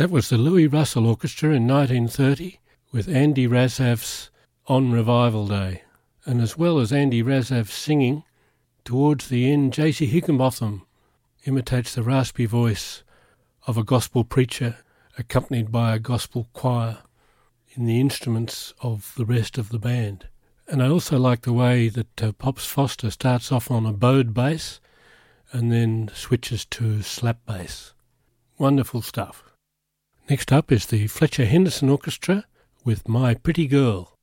That was the Louis Russell Orchestra in 1930 with Andy Razav's On Revival Day. And as well as Andy Razav singing, towards the end J.C. Higginbotham imitates the raspy voice of a gospel preacher accompanied by a gospel choir in the instruments of the rest of the band. And I also like the way that Pops Foster starts off on a bowed bass and then switches to slap bass. Wonderful stuff. Next up is the Fletcher Henderson Orchestra with My Pretty Girl.